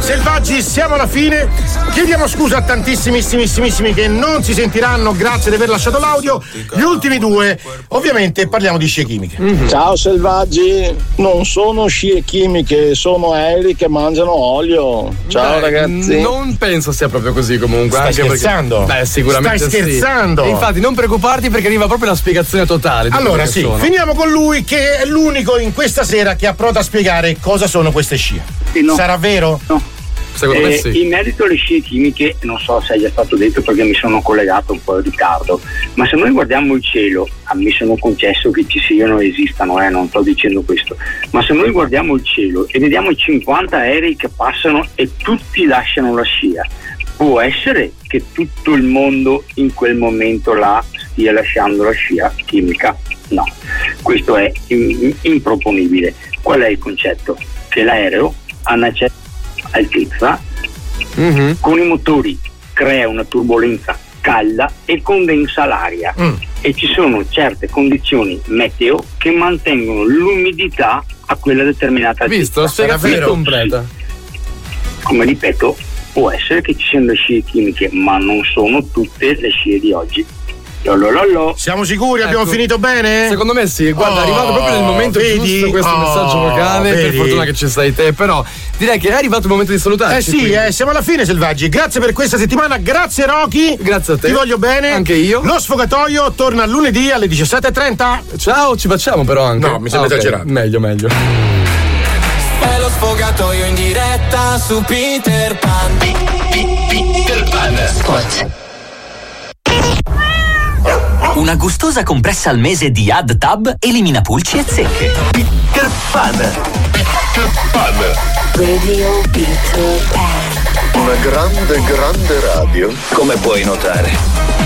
Selvaggi, siamo alla fine. Chiediamo scusa a tantissimissimissimi che non si sentiranno, grazie di aver lasciato l'audio. Gli ultimi due, ovviamente, parliamo di scie chimiche. Ciao Selvaggi, non sono scie chimiche, sono aerei che mangiano olio. Ciao ragazzi. Non penso sia proprio così comunque. Stai scherzando? Beh, sicuramente Stai scherzando? Sì. E infatti non preoccuparti perché arriva proprio la spiegazione totale. Allora sì, finiamo con lui che è l'unico in questa sera che ha provato a spiegare cosa sono queste scie. No. Sarà vero? No. Secondo me sì. In merito alle scie chimiche, non so se è già stato detto perché mi sono collegato un po' in ritardo, ma se noi guardiamo il cielo, mi sono concesso che ci siano e esistano, non sto dicendo questo, ma se noi guardiamo il cielo e vediamo i 50 aerei che passano e tutti lasciano la scia, può essere che tutto il mondo in quel momento là stia lasciando la scia chimica? No, questo è improponibile. Qual è il concetto? Che l'aereo a una certa altezza con i motori crea una turbolenza calda e condensa l'aria e ci sono certe condizioni meteo che mantengono l'umidità a quella determinata altezza. Visto? La spiegazione completa. Come ripeto, può essere che ci siano le scie chimiche, ma non sono tutte le scie di oggi. Siamo sicuri? Abbiamo finito bene? Secondo me sì, guarda, è arrivato proprio nel momento giusto questo messaggio vocale, per fortuna che ci stai te, però direi che è arrivato il momento di salutarci. Siamo alla fine, Selvaggi. Grazie per questa settimana, grazie Rocky. Grazie a te. Ti voglio bene. Anche io. Lo Sfogatoio torna lunedì alle 17:30. Ciao, ci facciamo però anche. No, mi sembra esagerato. Meglio. È lo Sfogatoio in diretta su Peter Pan. Peter Pan. Spot. Una gustosa compressa al mese di AdTab elimina pulci e zecche. Peter Pan. Radio Peter Pan. Una grande radio. Come puoi notare,